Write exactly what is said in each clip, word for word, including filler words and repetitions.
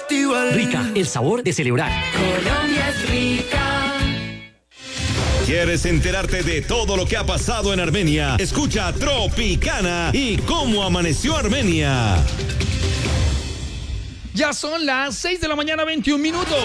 Rica, el sabor de celebrar. Colombia es rica. ¿Quieres enterarte de todo lo que ha pasado en Armenia? Escucha Tropicana y cómo amaneció Armenia. Ya son las seis de la mañana, veintiún minutos.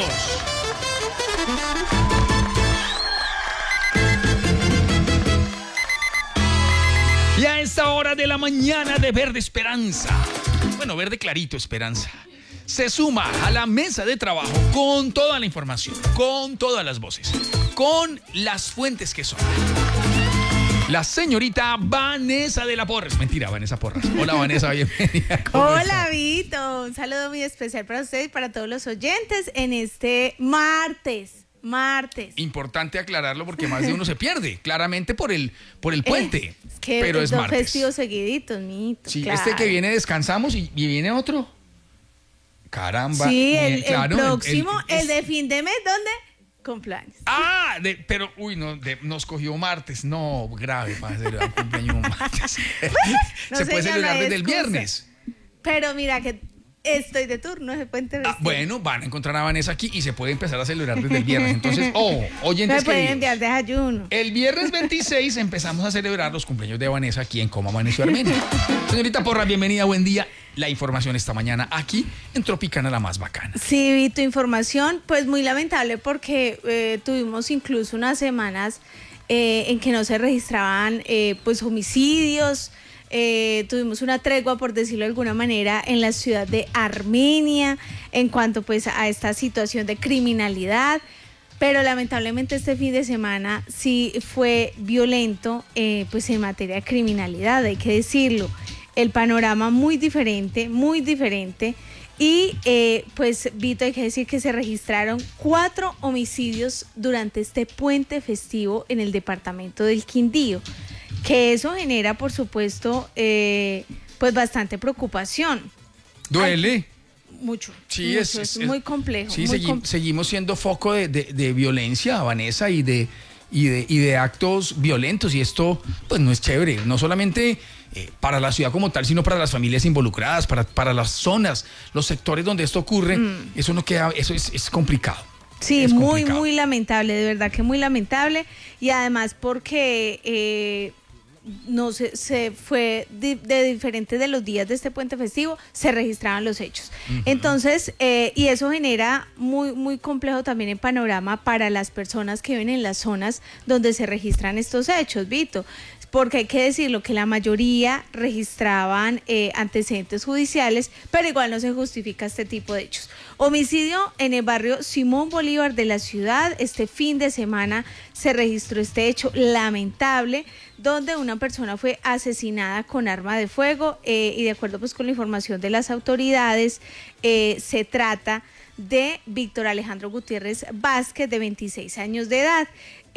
Y a esta hora de la mañana de Verde Esperanza, bueno, Verde Clarito Esperanza, se suma a la mesa de trabajo con toda la información, con todas las voces, con las fuentes que son. La señorita Vanessa de la Porres. Mentira, Vanessa Porras. Hola, Vanessa, bienvenida. Hola, está? Vito. Un saludo muy especial para ustedes y para todos los oyentes en este martes. Martes. Importante aclararlo porque más de uno se pierde, claramente por el, por el puente. Es que pero es dos martes. festivos seguiditos, mito. Sí, claro. este que viene descansamos y, y viene otro. Caramba. Sí, el, bien, claro, el próximo, el, el- de fin de mes, ¿dónde? Cumpleaños. Ah, de, pero, uy, no, de, nos cogió martes. No, grave para celebrar un cumpleaños un martes. No, se puede señor, celebrar no hay desde el excusa. viernes. Pero mira que estoy de turno, ese puente Ah, festivo. bueno, van a encontrar a Vanessa aquí y se puede empezar a celebrar desde el viernes. Entonces, oh, oyentes Me pueden queridos, enviar desayuno. el viernes veintiséis empezamos a celebrar los cumpleaños de Vanessa aquí en Cómo Amaneció Armenia. Señorita Porra, bienvenida, buen día. La información esta mañana aquí en Tropicana, la más bacana. Sí, vi tu información, pues muy lamentable porque eh, tuvimos incluso unas semanas eh, en que no se registraban eh, pues homicidios. Eh, tuvimos una tregua, por decirlo de alguna manera, en la ciudad de Armenia en cuanto pues a esta situación de criminalidad, pero lamentablemente este fin de semana sí fue violento eh, pues en materia de criminalidad, hay que decirlo. El panorama muy diferente, muy diferente. Y eh, pues, Vito, hay que decir que se registraron cuatro homicidios durante este puente festivo en el departamento del Quindío, que eso genera, por supuesto, eh, pues bastante preocupación. ¿Duele? Ay, mucho. Sí, mucho, es, es, es- muy complejo. Sí, muy segui- com- seguimos siendo foco de, de- de violencia, Vanessa, y de, y, de, y de actos violentos. Y esto, pues, no es chévere. No solamente eh, para la ciudad como tal, sino para las familias involucradas, para, para las zonas, los sectores donde esto ocurre. Mm. Eso no queda, eso es, es complicado. Sí, Es muy, complicado. muy lamentable, de verdad que muy lamentable. Y además porque eh, no se, se fue de, de diferentes de los días de este puente festivo, se registraban los hechos. Ujú. Entonces, eh, y eso genera muy, muy complejo también el panorama para las personas que viven en las zonas donde se registran estos hechos, Vito. Porque hay que decirlo que la mayoría registraban eh, antecedentes judiciales, pero igual no se justifica este tipo de hechos. Homicidio en el barrio Simón Bolívar de la ciudad. Este fin de semana se registró este hecho lamentable, donde una persona fue asesinada con arma de fuego eh, y de acuerdo pues con la información de las autoridades, eh, se trata de Víctor Alejandro Gutiérrez Vázquez, de veintiséis años de edad.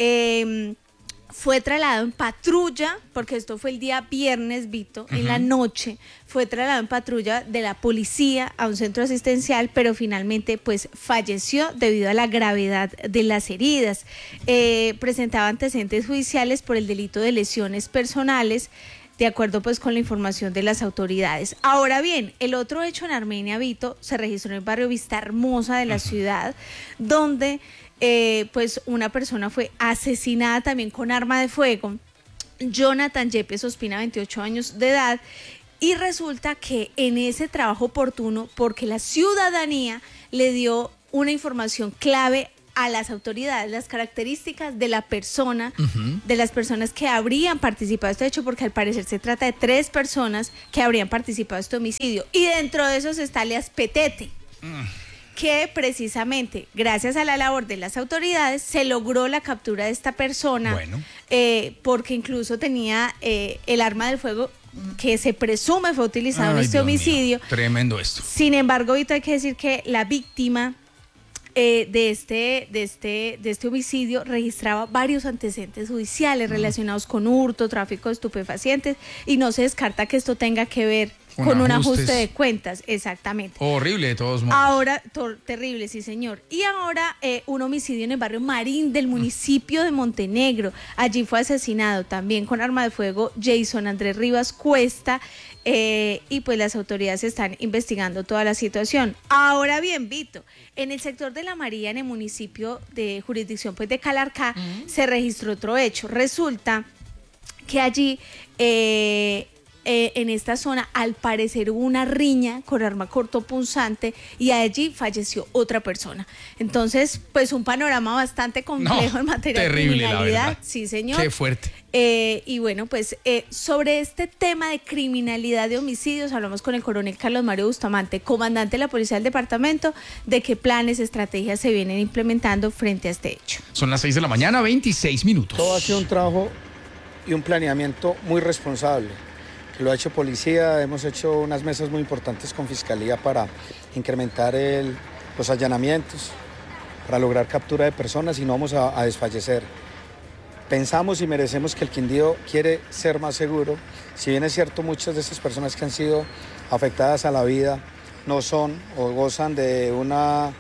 Eh, Fue trasladado en patrulla, porque esto fue el día viernes, Vito, en la noche, fue trasladado en patrulla de la policía a un centro asistencial, pero finalmente pues falleció debido a la gravedad de las heridas. Eh, presentaba antecedentes judiciales por el delito de lesiones personales, de acuerdo pues con la información de las autoridades. Ahora bien, el otro hecho en Armenia, Vito, se registró en el barrio Vista Hermosa de la ciudad, donde eh, pues una persona fue asesinada también con arma de fuego. Jonathan Yepes Ospina, veintiocho años de edad, y resulta que en ese trabajo oportuno, porque la ciudadanía le dio una información clave a las autoridades, las características de la persona, Ujú. de las personas que habrían participado de este hecho, porque al parecer se trata de tres personas que habrían participado de este homicidio, y dentro de esos está alias Petete, que precisamente gracias a la labor de las autoridades se logró la captura de esta persona, Bueno. eh, porque incluso tenía eh, el arma del fuego que se presume fue utilizado en Ay, este Dios mío, homicidio. tremendo esto. Sin embargo, ahorita hay que decir que la víctima eh, de, este, de, este, de este homicidio registraba varios antecedentes judiciales relacionados con hurto, tráfico de estupefacientes, y no se descarta que esto tenga que ver Con con un ajustes. ajuste de cuentas, exactamente. Horrible de todos modos. Ahora, tor- terrible, sí señor. Y ahora eh, un homicidio en el barrio Marín del municipio de Montenegro. Allí fue asesinado también con arma de fuego Jason Andrés Rivas Cuesta. Eh, y pues las autoridades están investigando toda la situación. Ahora bien, Vito, en el sector de La María, en el municipio de jurisdicción pues de Calarcá, uh-huh. se registró otro hecho. Resulta que allí eh, eh, en esta zona al parecer hubo una riña con arma cortopunzante y allí falleció otra persona. Entonces, pues un panorama bastante complejo no, en materia terrible, de criminalidad. La verdad. Sí, señor. Qué fuerte. Eh, y bueno, pues eh, sobre este tema de criminalidad de homicidios hablamos con el coronel Carlos Mario Bustamante, comandante de la Policía del Departamento, de qué planes, estrategias se vienen implementando frente a este hecho. Son las seis de la mañana, veintiséis minutos. Todo ha sido un trabajo y un planeamiento muy responsable, que lo ha hecho Policía. Hemos hecho unas mesas muy importantes con Fiscalía para incrementar el, los allanamientos, para lograr captura de personas y no vamos a, a desfallecer. Pensamos y merecemos que el Quindío quiere ser más seguro. Si bien es cierto, muchas de esas personas que han sido afectadas a la vida no son o gozan de una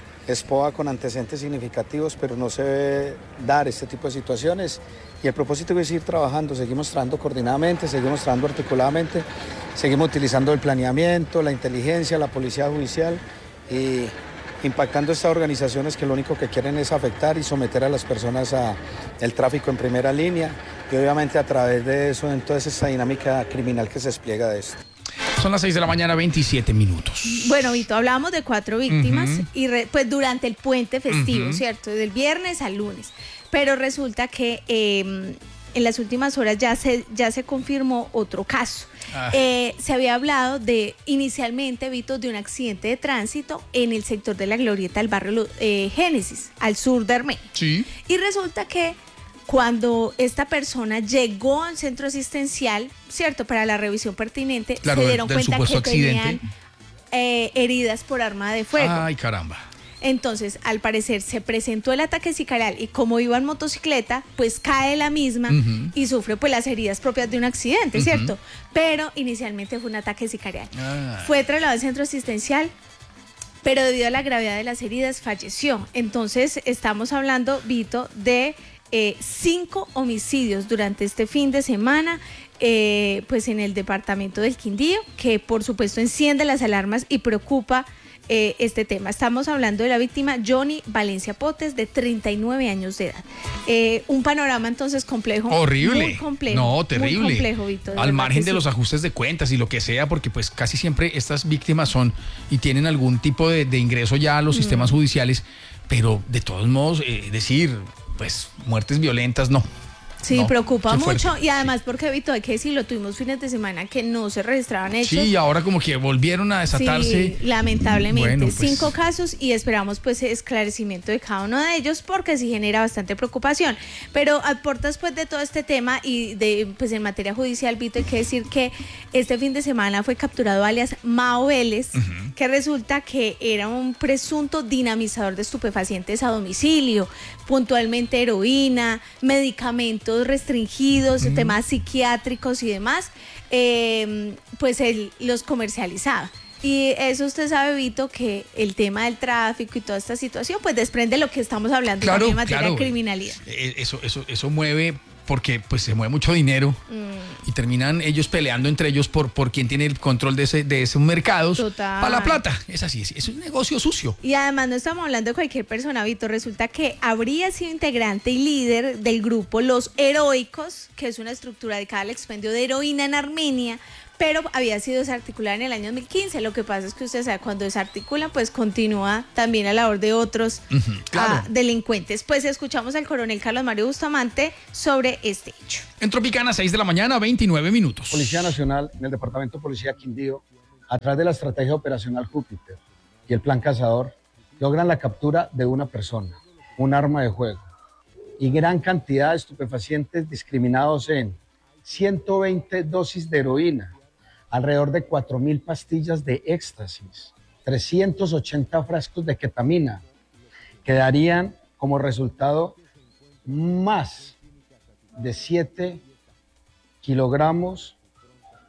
S P O A con antecedentes significativos, pero no se debe dar este tipo de situaciones. Y el propósito es seguir trabajando, seguimos trabajando coordinadamente, seguimos trabajando articuladamente, seguimos utilizando el planeamiento, la inteligencia, la policía judicial y impactando estas organizaciones que lo único que quieren es afectar y someter a las personas al tráfico en primera línea y obviamente a través de eso, en toda esa dinámica criminal que se despliega de esto. Son las seis de la mañana, veintisiete minutos. Bueno, Vito, hablábamos de cuatro víctimas Uh-huh. y re, pues durante el puente festivo, Uh-huh. ¿cierto? Del viernes al lunes. Pero resulta que eh, en las últimas horas ya se, ya se confirmó otro caso. Ah. Eh, se había hablado de, inicialmente, Vito, de un accidente de tránsito en el sector de la Glorieta del barrio eh, Génesis, al sur de Armenia. Sí. Y resulta que cuando esta persona llegó al centro asistencial, ¿cierto?, para la revisión pertinente, claro, se dieron del cuenta que accidente. tenían eh, heridas por arma de fuego. Ay, caramba. Entonces, al parecer, se presentó el ataque sicarial y como iba en motocicleta, pues cae la misma uh-huh. y sufre pues las heridas propias de un accidente, uh-huh. ¿cierto? Pero inicialmente fue un ataque sicarial. Ah. Fue trasladado al centro asistencial, pero debido a la gravedad de las heridas falleció. Entonces, estamos hablando, Vito, de eh, cinco homicidios durante este fin de semana, eh, pues en el departamento del Quindío, que por supuesto enciende las alarmas y preocupa Eh, este tema. Estamos hablando de la víctima Johnny Valencia Potes, de treinta y nueve años de edad. Eh, un panorama entonces complejo. Horrible. Muy complejo. No, terrible. Muy complejo, Víctor. Al margen de sí. los ajustes de cuentas y lo que sea, porque pues casi siempre estas víctimas son y tienen algún tipo de, de ingreso ya a los mm. sistemas judiciales, pero de todos modos, eh, decir, pues muertes violentas, no. Sí, no, preocupa mucho fuerte. Y además porque, Vito, hay que decirlo, tuvimos fines de semana que no se registraban hechos. Sí, y ahora como que volvieron a desatarse. Sí, lamentablemente, bueno, pues. cinco casos y esperamos pues esclarecimiento de cada uno de ellos porque sí genera bastante preocupación. Pero a puertas pues de todo este tema y de pues en materia judicial, Vito, hay que decir que este fin de semana fue capturado alias Mao Vélez, uh-huh. que resulta que era un presunto dinamizador de estupefacientes a domicilio, puntualmente heroína, medicamentos restringidos, uh-huh. temas psiquiátricos y demás, eh, pues él los comercializaba. Y eso usted sabe, Vito, que el tema del tráfico y toda esta situación, pues desprende lo que estamos hablando claro, también en materia claro. de criminalidad. Eso, eso, eso mueve porque pues se mueve mucho dinero mm. y terminan ellos peleando entre ellos por, por quién tiene el control de ese de esos mercados. Total. Para la plata. Es así, es, es un negocio sucio. Y además no estamos hablando de cualquier persona, Vito. Resulta que habría sido integrante y líder del grupo Los Heroicos, que es una estructura dedicada al expendio de heroína en Armenia, pero había sido desarticulada en el año dos mil quince. Lo que pasa es que usted sabe, cuando desarticulan, pues continúa también a la labor de otros uh-huh, claro. uh, delincuentes. Pues escuchamos al coronel Carlos Mario Bustamante sobre este hecho. En Tropicana, seis de la mañana, veintinueve minutos. Policía Nacional, en el Departamento de Policía Quindío, a través de la estrategia operacional Júpiter y el plan Cazador, logran la captura de una persona, un arma de fuego y gran cantidad de estupefacientes discriminados en ciento veinte dosis de heroína, alrededor de cuatro mil pastillas de éxtasis, trescientos ochenta frascos de ketamina, que darían como resultado más de siete kilogramos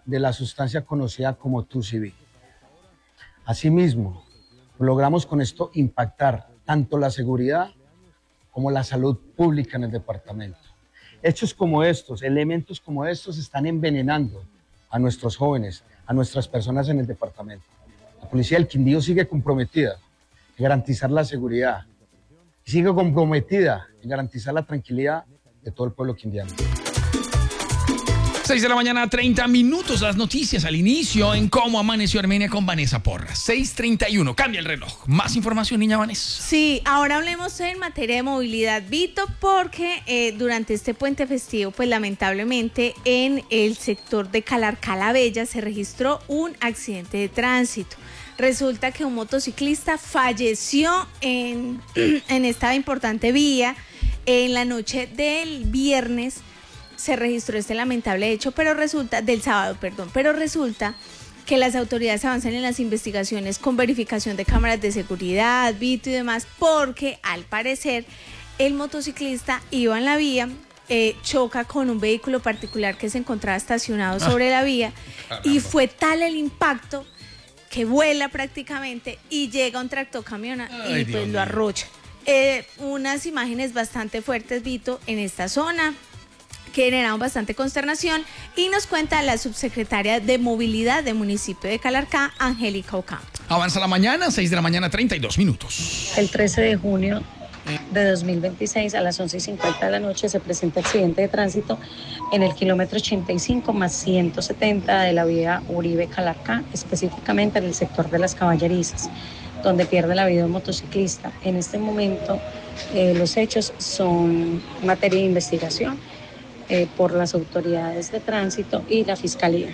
de la sustancia conocida como dos C B. Asimismo, logramos con esto impactar tanto la seguridad como la salud pública en el departamento. Hechos como estos, elementos como estos están envenenando a nuestros jóvenes, a nuestras personas en el departamento. La Policía del Quindío sigue comprometida en garantizar la seguridad, sigue comprometida en garantizar la tranquilidad de todo el pueblo quindiano. seis de la mañana, treinta minutos, las noticias al inicio en Cómo Amaneció Armenia con Vanessa Porras. seis treinta y uno, cambia el reloj. Más información, niña Vanessa. Sí, ahora hablemos en materia de movilidad, Vito, porque eh, durante este puente festivo, pues lamentablemente en el sector de Calarcá La Bella se registró un accidente de tránsito. Resulta que un motociclista falleció en, en esta importante vía en la noche del viernes. Se registró este lamentable hecho, pero resulta, del sábado, perdón, pero resulta que las autoridades avanzan en las investigaciones con verificación de cámaras de seguridad, Vito y demás, porque al parecer el motociclista iba en la vía, eh, choca con un vehículo particular que se encontraba estacionado sobre ah, la vía caramba. Y fue tal el impacto que vuela prácticamente y llega un tractocamión y pues lo arrocha. Eh, unas imágenes bastante fuertes, Vito, en esta zona, que generaron bastante consternación, y nos cuenta la subsecretaria de Movilidad del municipio de Calarcá, Angélica Ocampo. Avanza la mañana, seis de la mañana, treinta y dos minutos. El trece de junio de dos mil veintiséis a las once y cincuenta de la noche se presenta accidente de tránsito en el kilómetro ochenta y cinco más ciento setenta de la vía Uribe-Calarcá, específicamente en el sector de las Caballerizas, donde pierde la vida un motociclista. En este momento eh, los hechos son materia de investigación Eh, por las autoridades de tránsito y la Fiscalía.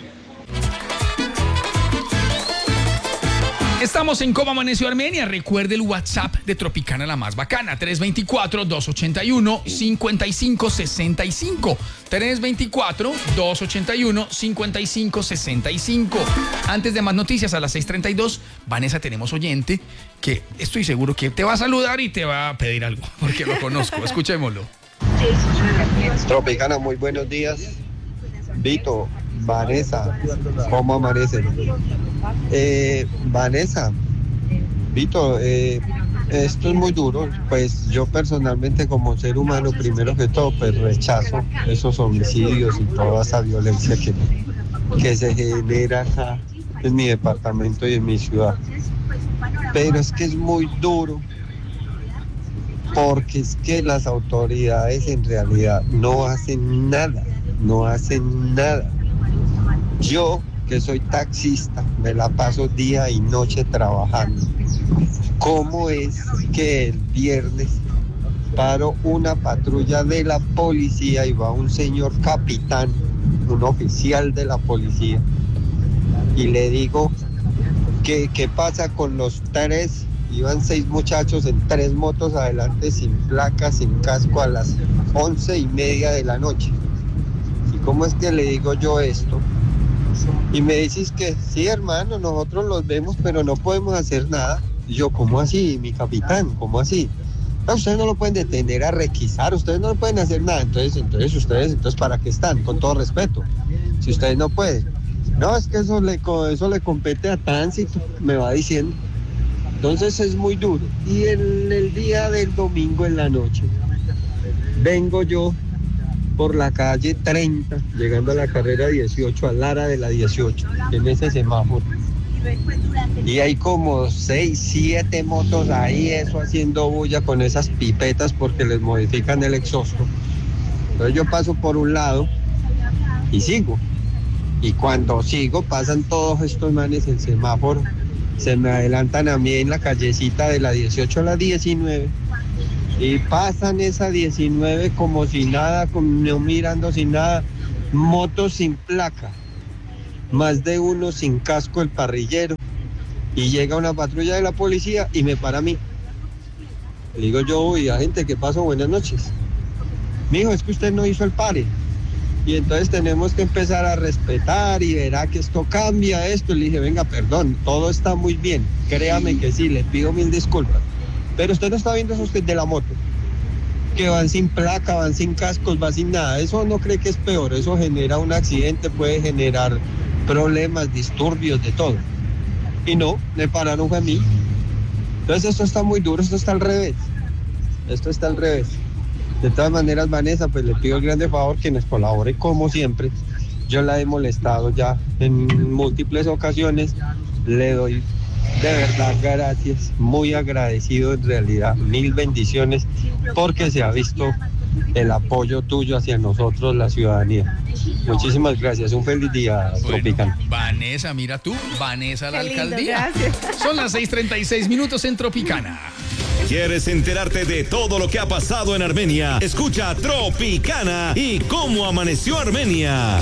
Estamos en Cómo Amaneció Armenia. Recuerde el WhatsApp de Tropicana, la más bacana, tres dos cuatro, dos ocho uno, cinco cinco seis cinco, tres dos cuatro, dos ocho uno, cinco cinco seis cinco. Antes de más noticias, a las seis treinta y dos, Vanessa, tenemos oyente que estoy seguro que te va a saludar y te va a pedir algo, porque lo conozco. Escuchémoslo. Tropicana, muy buenos días. Vito, Vanessa, ¿cómo amanecen? Eh, Vanessa, Vito, eh, esto es muy duro. Pues yo personalmente como ser humano, primero que todo, pues rechazo esos homicidios y toda esa violencia que, que se genera acá en mi departamento y en mi ciudad. Pero es que es muy duro, porque es que las autoridades en realidad no hacen nada, no hacen nada. Yo, que soy taxista, me la paso día y noche trabajando. ¿Cómo es que el viernes paro una patrulla de la policía y va un señor capitán, un oficial de la policía, y le digo que qué pasa con los tres? Iban seis muchachos en tres motos adelante, sin placas, sin casco, a las once y media de la noche. ¿Y cómo es que le digo yo esto? Y me dices que sí, hermano, nosotros los vemos, pero no podemos hacer nada. Y yo, ¿cómo así, mi capitán? ¿Cómo así? No, ustedes no lo pueden detener a requisar, ustedes no lo pueden hacer nada. Entonces, entonces ustedes, entonces, ¿para qué están? Con todo respeto. Si ustedes no pueden. No, es que eso le, eso le compete a tránsito, me va diciendo. Entonces es muy duro. Y en el día del domingo en la noche, vengo yo por la calle treinta, llegando a la carrera dieciocho, a Lara de la dieciocho, en ese semáforo. Y hay como seis, siete motos ahí, eso haciendo bulla con esas pipetas porque les modifican el exhausto. Entonces yo paso por un lado y sigo. Y cuando sigo, pasan todos estos manes en semáforo. Se me adelantan a mí en la callecita de la dieciocho a la diecinueve y pasan esa diecinueve como si nada, como no mirando sin nada, motos sin placa, más de uno sin casco el parrillero, y llega una patrulla de la policía y me para a mí. Le digo yo, uy, agente, ¿qué pasó? Buenas noches. Mijo, es que usted no hizo el pare. Y entonces tenemos que empezar a respetar y verá que esto cambia esto. Le dije, venga, perdón, todo está muy bien, créame que sí, le pido mil disculpas. Pero usted no está viendo esos de la moto, que van sin placa, van sin cascos, van sin nada. Eso no cree que es peor, eso genera un accidente, puede generar problemas, disturbios, de todo. Y no, me pararon a mí. Entonces esto está muy duro, esto está al revés. Esto está al revés. De todas maneras, Vanessa, pues le pido el grande favor que nos colabore como siempre. Yo la he molestado ya en múltiples ocasiones. Le doy de verdad gracias, muy agradecido en realidad, mil bendiciones, porque se ha visto el apoyo tuyo hacia nosotros, la ciudadanía. Muchísimas gracias, un feliz día, bueno, Tropicana. Vanessa, mira tú, Vanessa la Qué lindo, alcaldía. gracias. Son las seis treinta y seis minutos en Tropicana. ¿Quieres enterarte de todo lo que ha pasado en Armenia? Escucha Tropicana y cómo amaneció Armenia.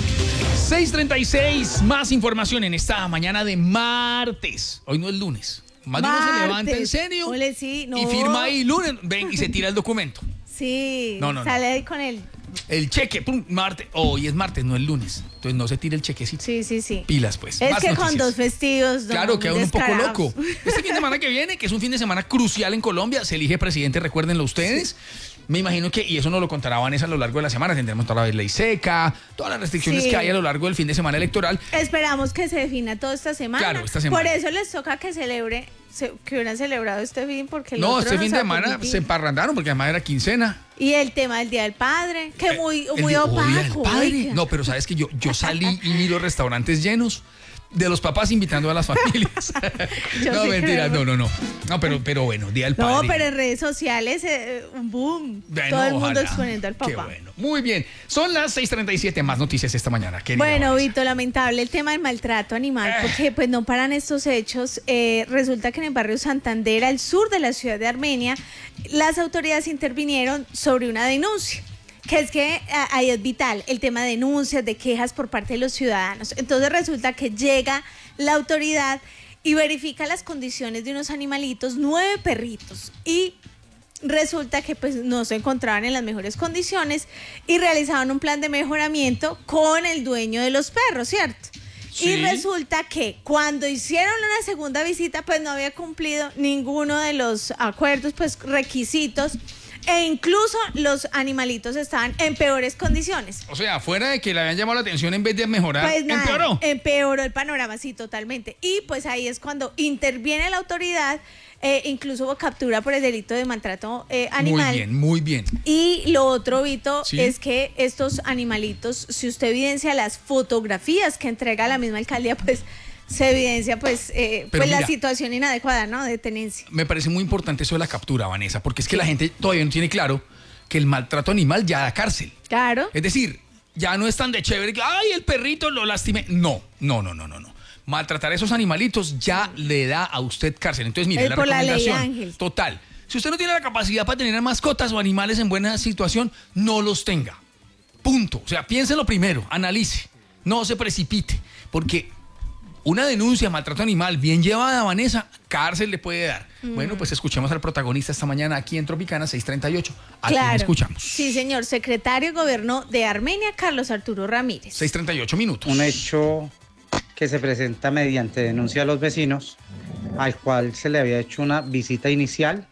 seis treinta y seis, más información en esta mañana de martes. Hoy no es lunes. Más bien se levanta en serio Ole, sí, no. y firma ahí lunes, ven y se tira el documento. Sí, No, no, no. sale ahí con él. El cheque, pum, martes. Hoy es martes, no es lunes. Entonces no se tira el chequecito. Sí, sí, sí. Pilas, pues. Es Más que noticias. con dos festivos. No, Claro, queda uno un poco descarados. loco. Este fin de semana que viene, que es un fin de semana crucial en Colombia, se elige presidente, recuérdenlo ustedes. Sí. Me imagino que, y eso nos lo contará Vanessa a lo largo de la semana, tendremos toda la ley seca, todas las restricciones Sí. que hay a lo largo del fin de semana electoral. Esperamos que se defina toda esta semana. Claro, esta semana. Por eso les toca que celebre, se- que hubieran celebrado este fin, porque el No, otro este fin se de va a semana permitir. se emparrandaron porque además era quincena. Y el tema del Día del Padre, que muy, El muy de- oh, Día del opaco. Padre. oiga. No, pero sabes que yo, yo salí y miro restaurantes llenos de los papás invitando a las familias. Yo no, sí mentira, creo. no, no, no. No, pero, pero bueno, Día del No, Padre. pero en redes sociales, eh, un boom. Bueno, Todo el mundo ojalá. exponiendo al Qué papá. bueno. Muy bien. Son las seis treinta y siete, más noticias esta mañana. querida Bueno, Vanessa. Vito, lamentable el tema del maltrato animal, Eh. porque pues no paran estos hechos. Eh, resulta que en el barrio Santander, al sur de la ciudad de Armenia, las autoridades intervinieron sobre una denuncia. Que es que a- ahí es vital el tema de denuncias, de quejas por parte de los ciudadanos. Entonces resulta que llega la autoridad y verifica las condiciones de unos animalitos, nueve perritos, y resulta que pues no se encontraban en las mejores condiciones y realizaban un plan de mejoramiento con el dueño de los perros, ¿cierto? Sí. Y resulta que cuando hicieron una segunda visita pues no había cumplido ninguno de los acuerdos, pues requisitos, e incluso los animalitos estaban en peores condiciones. O sea, fuera de que le habían llamado la atención en vez de mejorar, Pues nada, empeoró. empeoró el panorama, sí, totalmente. Y pues ahí es cuando interviene la autoridad, eh, incluso hubo captura por el delito de maltrato eh, animal. Muy bien, muy bien. Y lo otro, Vito, Sí. es que estos animalitos, si usted evidencia las fotografías que entrega la misma alcaldía, pues se evidencia pues, eh, Pero pues la mira, situación inadecuada, ¿no? De tenencia. Me parece muy importante eso de la captura, Vanessa, porque es que la gente todavía no tiene claro que el maltrato animal ya da cárcel. Claro. Es decir, ya no es tan de chévere que, ay, el perrito lo lastimé. No, no, no, no, no, no. Maltratar a esos animalitos ya le da a usted cárcel. Entonces, mire, Es la por la ley, recomendación Ángel. total. Si usted no tiene la capacidad para tener mascotas o animales en buena situación, no los tenga. Punto. O sea, piénselo primero, analice, no se precipite, porque una denuncia de maltrato animal bien llevada, Vanessa, cárcel le puede dar. Mm. Bueno, pues escuchemos al protagonista esta mañana aquí en Tropicana seis treinta y ocho. ¿A quién Claro. escuchamos? Sí, señor. Secretario de Gobierno de Armenia, Carlos Arturo Ramírez. seis treinta y ocho minutos. Un hecho que se presenta mediante denuncia a los vecinos, al cual se le había hecho una visita inicial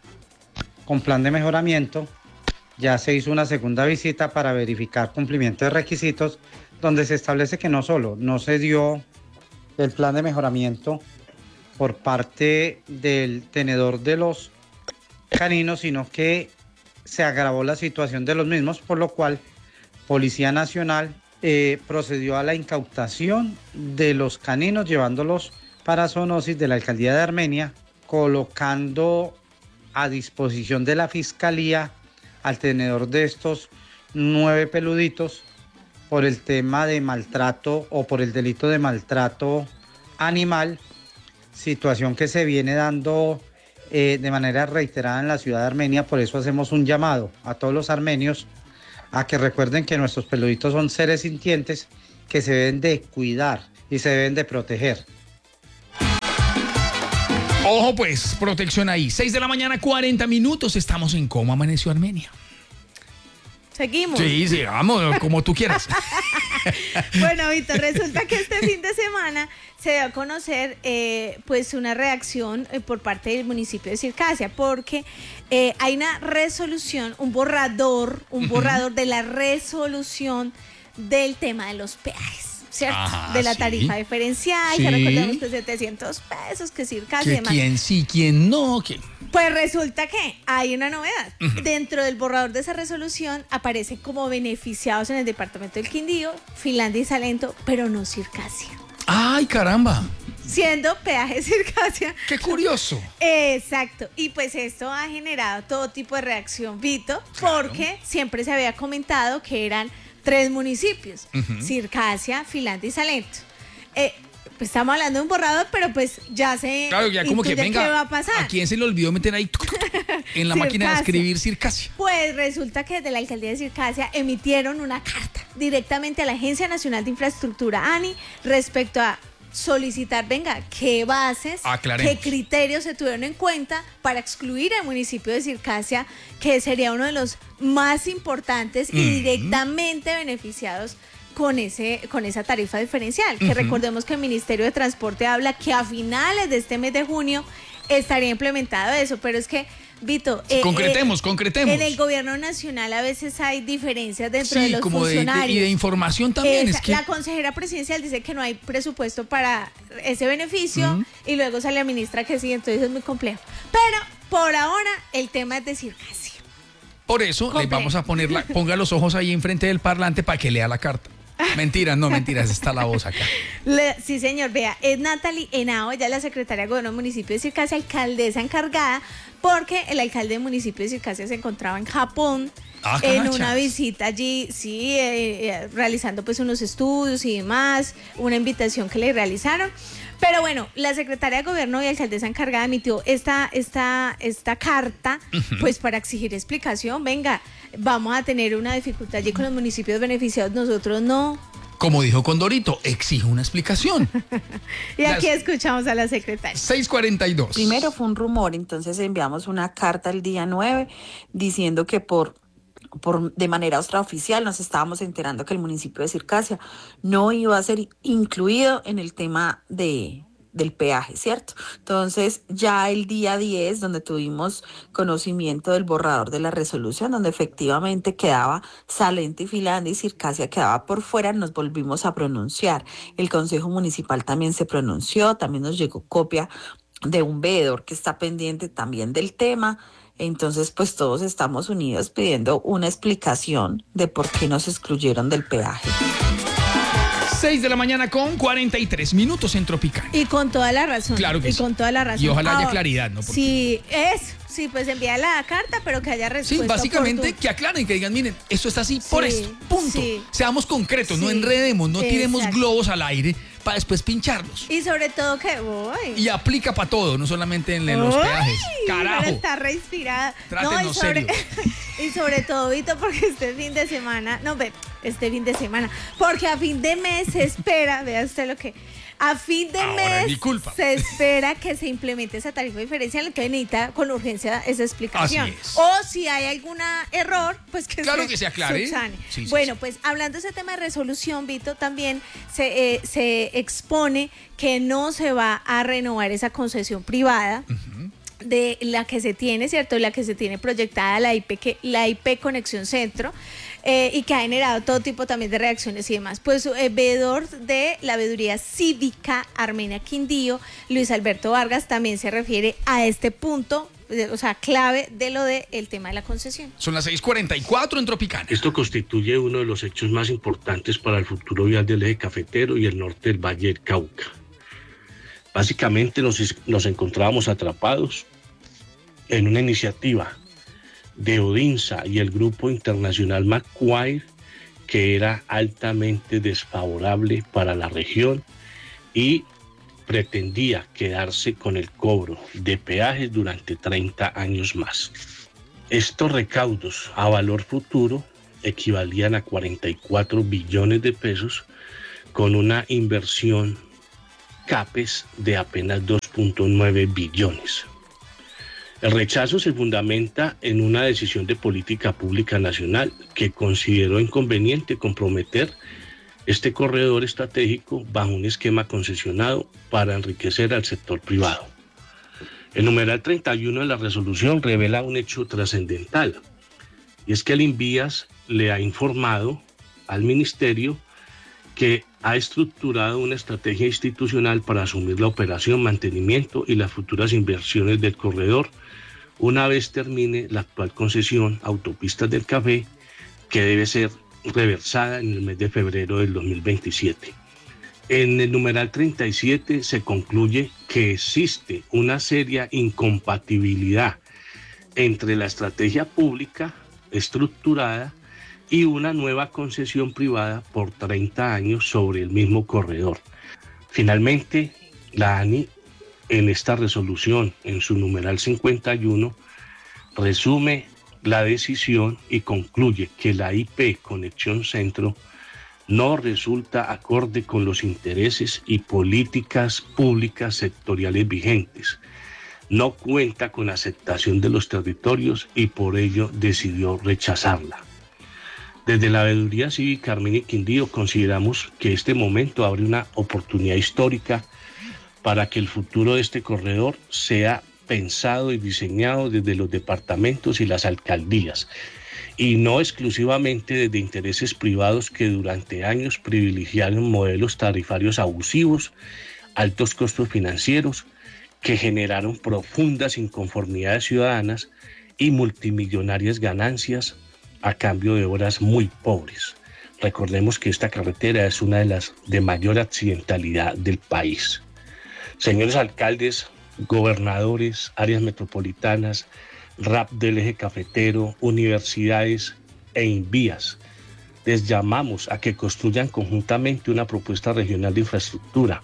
con plan de mejoramiento. Ya se hizo una segunda visita para verificar cumplimiento de requisitos, donde se establece que no solo no se dio el plan de mejoramiento por parte del tenedor de los caninos, sino que se agravó la situación de los mismos, por lo cual Policía Nacional eh, procedió a la incautación de los caninos, llevándolos para zoonosis de la Alcaldía de Armenia, colocando a disposición de la Fiscalía al tenedor de estos nueve peluditos por el tema de maltrato o por el delito de maltrato animal, situación que se viene dando eh, de manera reiterada en la ciudad de Armenia. Por eso hacemos un llamado a todos los armenios a que recuerden que nuestros peluditos son seres sintientes que se deben de cuidar y se deben de proteger. Ojo pues, protección ahí. seis de la mañana, cuarenta minutos. Estamos en Cómo Amaneció Armenia. Seguimos. Sí, sí, vamos, como tú quieras. Bueno, Víctor, resulta que este fin de semana se dio a conocer eh, pues una reacción eh, por parte del municipio de Circasia, porque eh, hay una resolución, un borrador, un borrador de la resolución del tema de los peajes. ¿cierto? Ajá, de la sí. tarifa diferencial, Sí. que recordemos que setecientos pesos, que Circasia y Que demás. quién sí, quién no, que... Pues resulta que hay una novedad. Uh-huh. Dentro del borrador de esa resolución aparece como beneficiados en el departamento del Quindío, Finlandia y Salento, pero no Circasia. ¡Ay, caramba! Siendo peaje Circasia. ¡Qué curioso! Exacto. Y pues esto ha generado todo tipo de reacción, Vito, claro. porque siempre se había comentado que eran tres municipios, uh-huh. Circasia, Finlandia y Salento. Eh, Pues estamos hablando de un borrador, pero pues ya se... Claro, ya como que venga, ¿qué va a pasar? ¿A quién se le olvidó meter ahí en la máquina de escribir Circasia? Pues resulta que desde la alcaldía de Circasia emitieron una carta directamente a la Agencia Nacional de Infraestructura, ANI, respecto a solicitar, venga, qué bases, Aclaremos. qué criterios se tuvieron en cuenta para excluir al municipio de Circasia, que sería uno de los más importantes y mm-hmm. directamente beneficiados con ese con esa tarifa diferencial, que uh-huh. recordemos que el Ministerio de Transporte habla que a finales de este mes de junio estaría implementado eso, pero es que, Vito, eh, concretemos, eh, concretemos. En el gobierno nacional a veces hay diferencias dentro sí, de los como funcionarios. De, de, y de información también. Esa, es que... La consejera presidencial dice que no hay presupuesto para ese beneficio uh-huh. y luego sale la ministra que sí, entonces es muy complejo. Pero por ahora el tema es de Circasia. Por eso complejo. Le vamos a ponerla, ponga los ojos ahí enfrente del parlante para que lea la carta. Mentiras, no, mentiras, está la voz acá. Le, sí, señor, vea, es Natalie Henao, ella es la secretaria de Gobierno del municipio de Circasia, alcaldesa encargada, porque el alcalde del municipio de Circasia se encontraba en Japón, ah, en una visita allí, sí, eh, eh, realizando pues unos estudios y demás, una invitación que le realizaron. Pero bueno, la secretaria de Gobierno y alcaldesa encargada emitió esta, esta, esta carta, uh-huh. pues para exigir explicación. Venga, vamos a tener una dificultad allí con los municipios beneficiados, nosotros no. Como dijo Condorito, exijo una explicación. Y aquí Las... escuchamos a la secretaria. seis cuarenta y dos. Primero fue un rumor, entonces enviamos una carta el día nueve diciendo que por... Por, de manera extraoficial nos estábamos enterando que el municipio de Circasia no iba a ser incluido en el tema de, del peaje, ¿cierto? Entonces ya el día diez, donde tuvimos conocimiento del borrador de la resolución, donde efectivamente quedaba Salento y Finlandia y Circasia quedaba por fuera, nos volvimos a pronunciar. El Consejo Municipal también se pronunció, también nos llegó copia de un veedor que está pendiente también del tema. Entonces, pues todos estamos unidos pidiendo una explicación de por qué nos excluyeron del peaje. seis de la mañana con cuarenta y tres minutos en Tropicana. Y con toda la razón. Claro que y sí. Y con toda la razón. Y ojalá Ahora, haya claridad, ¿no? Porque... Sí, es. Sí, pues envía la carta, pero que haya respuesta. Sí, básicamente oportuna. que aclaren, que digan, miren, esto está así por sí, esto, punto. Sí. Seamos concretos, sí, no enredemos, no tiremos exacto. globos al aire para después pincharlos. Y sobre todo que... Uy. Y aplica para todo, no solamente en, en los Uy, peajes. Carajo. Pero está re inspirada. Trátenos no, y sobre, serio. Y sobre todo, Vito, porque este fin de semana... No, ve, este fin de semana. Porque a fin de mes se espera, vea usted lo que... A fin de Ahora, mes mi culpa. se espera que se implemente esa tarifa diferencial, entonces necesita con urgencia esa explicación. Así es. O si hay algún error, pues que claro se, que se aclare. subsane. Sí, sí, bueno, sí. pues hablando de ese tema de resolución, Vito, también se, eh, se expone que no se va a renovar esa concesión privada. Uh-huh. De la que se tiene, ¿cierto? La que se tiene proyectada, la I P, que, la I P Conexión Centro, eh, y que ha generado todo tipo también de reacciones y demás. Pues eh, veedor de la veeduría cívica Armenia Quindío, Luis Alberto Vargas, también se refiere a este punto, o sea, clave de lo del tema de la concesión. Son las seis cuarenta y cuatro en Tropicana. Esto constituye uno de los hechos más importantes para el futuro vial del eje cafetero y el norte del Valle del Cauca. Básicamente nos, nos encontrábamos atrapados en una iniciativa de Odinsa y el grupo internacional Macquarie que era altamente desfavorable para la región y pretendía quedarse con el cobro de peajes durante treinta años más. Estos recaudos a valor futuro equivalían a cuarenta y cuatro billones de pesos con una inversión CAPEX de apenas dos punto nueve billones. El rechazo se fundamenta en una decisión de política pública nacional que consideró inconveniente comprometer este corredor estratégico bajo un esquema concesionado para enriquecer al sector privado. El numeral treinta y uno de la resolución revela un hecho trascendental, y es que el INVIAS le ha informado al ministerio que ha estructurado una estrategia institucional para asumir la operación, mantenimiento y las futuras inversiones del corredor una vez termine la actual concesión Autopistas del Café, que debe ser reversada en el mes de febrero del dos mil veintisiete. En el numeral treinta y siete se concluye que existe una seria incompatibilidad entre la estrategia pública estructurada y una nueva concesión privada por treinta años sobre el mismo corredor. Finalmente, la A N I, en esta resolución, en su numeral cincuenta y uno, resume la decisión y concluye que la I P Conexión Centro no resulta acorde con los intereses y políticas públicas sectoriales vigentes, no cuenta con aceptación de los territorios y por ello decidió rechazarla. Desde la Veeduría Cívica Armenia y Quindío consideramos que este momento abre una oportunidad histórica para que el futuro de este corredor sea pensado y diseñado desde los departamentos y las alcaldías, y no exclusivamente desde intereses privados que durante años privilegiaron modelos tarifarios abusivos, altos costos financieros, que generaron profundas inconformidades ciudadanas y multimillonarias ganancias a cambio de horas muy pobres. Recordemos que esta carretera es una de las de mayor accidentalidad del país. Señores alcaldes, gobernadores, áreas metropolitanas, R A P del eje cafetero, universidades e Invías, les llamamos a que construyan conjuntamente una propuesta regional de infraestructura.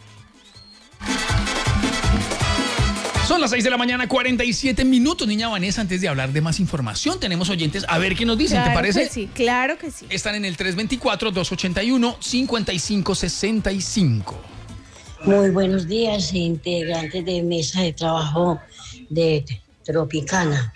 Son las seis de la mañana, cuarenta y siete minutos. Niña Vanessa, antes de hablar de más información, tenemos oyentes. A ver qué nos dicen, claro, ¿te parece? Que sí, claro que sí. Están en el tres dos cuatro, dos ocho uno, cinco cinco seis cinco. Muy buenos días, integrantes de mesa de trabajo de Tropicana.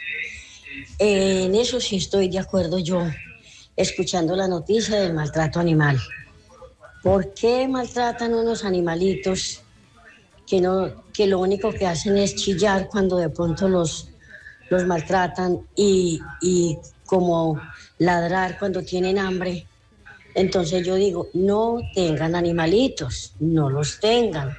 En eso sí estoy de acuerdo yo, escuchando la noticia del maltrato animal. ¿Por qué maltratan unos animalitos que, no, que lo único que hacen es chillar cuando de pronto los, los maltratan y, y como ladrar cuando tienen hambre? Entonces yo digo, no tengan animalitos, no los tengan.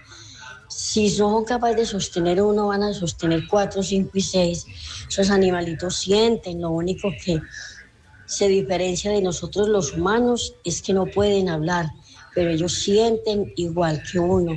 Si son capaces de sostener uno, van a sostener cuatro, cinco y seis. Esos animalitos sienten, lo único que se diferencia de nosotros los humanos es que no pueden hablar, pero ellos sienten igual que uno.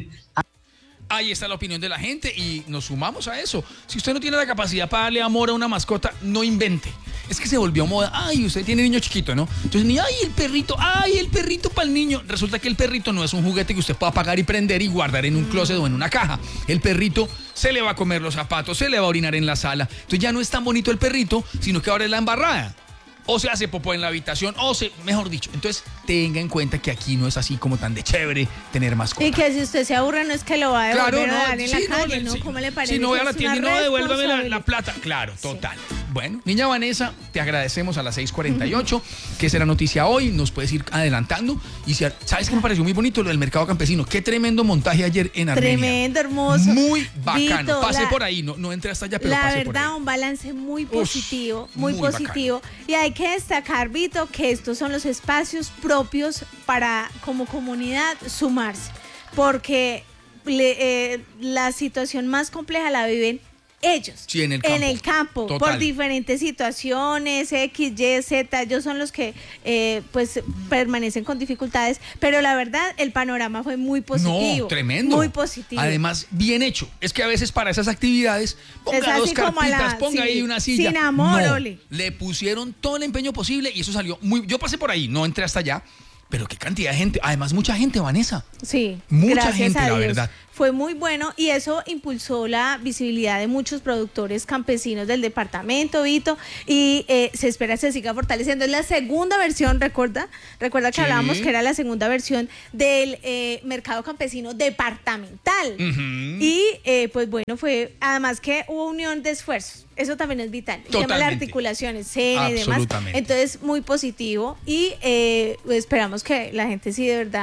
Ahí está la opinión de la gente y nos sumamos a eso. Si usted no tiene la capacidad para darle amor a una mascota, no invente. Es que se volvió moda. Ay, usted tiene niño chiquito, ¿no? Entonces, ni ay, el perrito, ay, el perrito para el niño. Resulta que el perrito no es un juguete que usted pueda apagar y prender y guardar en un closet o en una caja. El perrito se le va a comer los zapatos, se le va a orinar en la sala. Entonces ya no es tan bonito el perrito, sino que ahora es la embarrada. O se hace popó en la habitación, o se, mejor dicho. Entonces, tenga en cuenta que aquí no es así como tan de chévere tener mascota. Y que si usted se aburre, no es que lo va a devolver claro, no, a dar en sí, la calle, no, ¿no? Sí, ¿Cómo le parece? Si no, voy a la Es tienda y una no, devuélvame la, la responsabilidad. plata. Claro, Sí. total. Bueno, niña Vanessa, te agradecemos a las seis cuarenta y ocho, que será noticia hoy, nos puedes ir adelantando. Y si, ¿sabes qué me pareció muy bonito? Lo del mercado campesino. Qué tremendo montaje ayer en Armenia. Tremendo, hermoso. Muy bacano. Vito, pasé la, por ahí, no, no entré hasta allá, pero la pasé verdad, por ahí. un balance muy positivo, Uf, muy, muy positivo. Y hay que destacar, Vito, que estos son los espacios propios para, como comunidad, sumarse. Porque le, eh, la situación más compleja la viven ellos, sí, en el campo, en el campo total. Por diferentes situaciones, X, Y, Z, ellos son los que eh, pues permanecen con dificultades, pero la verdad el panorama fue muy positivo. No, tremendo. Muy positivo. Además, bien hecho. Es que a veces para esas actividades, ponga Es así dos como a carpitas, la- ponga sí, ahí una silla. sin amor, No, ole. le pusieron todo el empeño posible y eso salió muy... Yo pasé por ahí, no entré hasta allá, pero qué cantidad de gente. Además, mucha gente, Vanessa. Sí, Mucha gracias gente, a la Dios. verdad. Fue muy bueno y eso impulsó la visibilidad de muchos productores campesinos del departamento, Vito, y eh, se espera que se siga fortaleciendo. Es la segunda versión, ¿recuerda? Recuerda que Sí. hablábamos que era la segunda versión del eh, mercado campesino departamental. Ujú. Y eh, pues bueno, fue además que hubo unión de esfuerzos. Eso también es vital. El tema de las Totalmente. articulaciones, cena y demás. Absolutamente. Entonces, muy positivo y eh, esperamos que la gente sí de verdad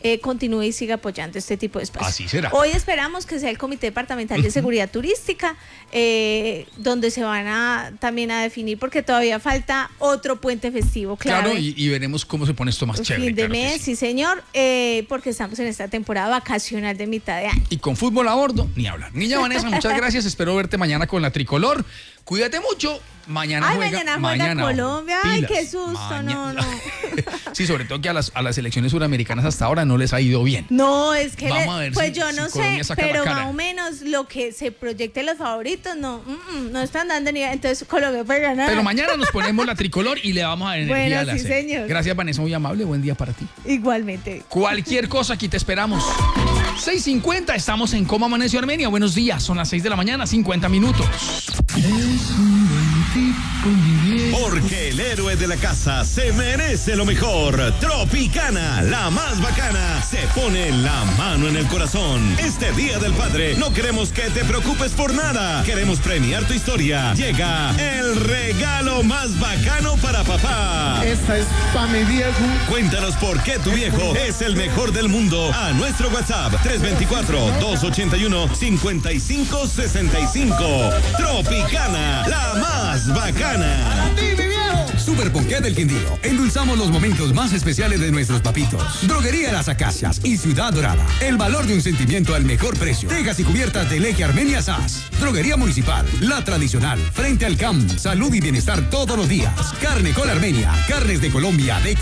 eh, continúe y siga apoyando este tipo de espacios. Así será. Hoy esperamos que sea el Comité Departamental de Seguridad Turística, eh, donde se van a también a definir, porque todavía falta otro puente festivo, claro. Claro, y, y veremos cómo se pone esto más chévere. Fin de claro mes, sí. sí señor, eh, porque estamos en esta temporada vacacional de mitad de año. Y con fútbol a bordo, ni hablar. Niña Vanessa, muchas gracias. Espero verte mañana con la tricolor. Cuídate mucho. Mañana Ay, juega. mañana juega mañana, Colombia. pilas. Ay, qué susto. Mañana. No, no. Sí, sobre todo que a las, a las selecciones suramericanas hasta ahora no les ha ido bien. No, es que Vamos le- a ver pues si- yo si no Colombia sé, saca la pero cara. más o menos lo que se proyecte los favoritos, no, mm, mm, no están dando ni entonces Colombia puede ganar. Pero mañana nos ponemos la tricolor y le vamos a dar energía Bueno, a la sí, serie. señor. Gracias, Vanessa, muy amable. Buen día para ti. Igualmente. Cualquier cosa, aquí te esperamos. seis cincuenta, estamos en Cómo Amaneció Armenia. Buenos días, son las seis de la mañana, cincuenta minutos. Porque el héroe de la casa se merece lo mejor. Tropicana, la más bacana, se pone la mano en el corazón. Este Día del Padre no queremos que te preocupes por nada. Queremos premiar tu historia. Llega el regalo más bacano para papá. Esta es pa' mi viejo. Cuéntanos por qué tu viejo es el mejor del mundo a nuestro WhatsApp tres dos cuatro, dos ocho uno, cinco cinco seis cinco. Tropicana, la más bacana. Super Ponqué del Quindío. Endulzamos los momentos más especiales de nuestros papitos. Droguería Las Acacias y Ciudad Dorada. El valor de un sentimiento al mejor precio. Tejas y cubiertas del eje Armenia S A S. Droguería Municipal. La tradicional. Frente al C A M. Salud y bienestar todos los días. Carne con Armenia. Carnes de Colombia de